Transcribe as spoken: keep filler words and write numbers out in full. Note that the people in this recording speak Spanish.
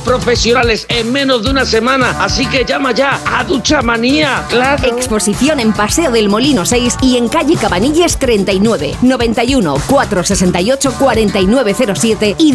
profesionales en menos de una semana. Así que llama ya a Duchamanía. ¡Claro! Exposición en Paseo del Molino seis y en calle Cabanilles treinta y nueve, noventa y uno, cuatrocientos sesenta y ocho, cuarenta y nueve cero siete y